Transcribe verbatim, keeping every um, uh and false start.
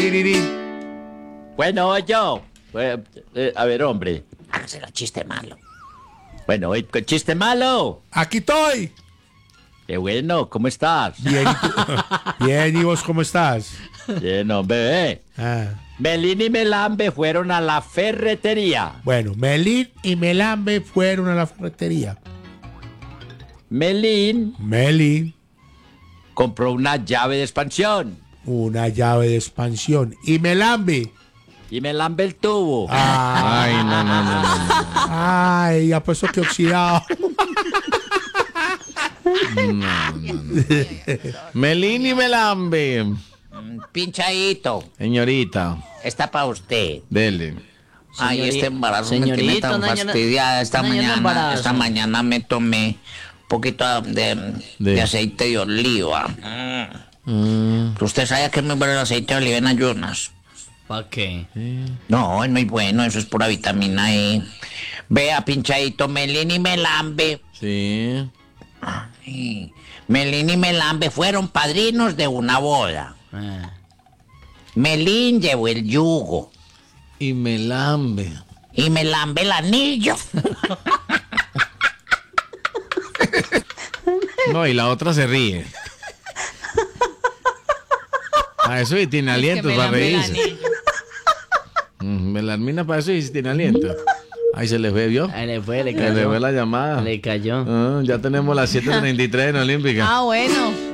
Tiririrí. Bueno, yo. Eh, eh, a ver, hombre. Hágaselo chiste malo. Bueno, eh, chiste malo. Aquí estoy. Qué bueno, ¿cómo estás? Bien, ¿y tú? Bien, ¿y vos cómo estás? Bien, hombre. Ah. Melín y Melambe fueron a la ferretería. Bueno, Melín y Melambe fueron a la ferretería. Melín Melín, compró una llave de expansión. una llave de expansión. Y Melambe. Y Melambe el tubo. Ah, Ay, no, no, no, no. no. ay, ya puesto que oxidado. Melín y Melambe. Mm, Pinchadito, Señorita, está para usted. dele. Ay, Señori- este embarazo me tiene señorita, tan no, yo no- fastidiada. Esta no, yo no mañana, embarazo. esta mañana me tomé un poquito de, De- de aceite de oliva. Mm. Mm, ¿Usted sabe que es muy bueno el aceite de oliva en ayunas? ¿Para qué? No, es muy bueno, eso es pura vitamina E. Vea, pinchadito, Melín y Melambe. sí. Ay, Melín y Melambe fueron padrinos de una boda. Ah. Melín llevó el yugo Y Melambe. y Melambe el anillo. No, y la otra se ríe. A eso y tiene aliento para reírse. Mm, Melamina para eso y tiene aliento. Ahí se les ve, ¿vio? Ahí le fue, le Se les ve cayó. la llamada. Le cayó. Ah, ya tenemos las siete treinta y tres en Olímpica. Ah, bueno.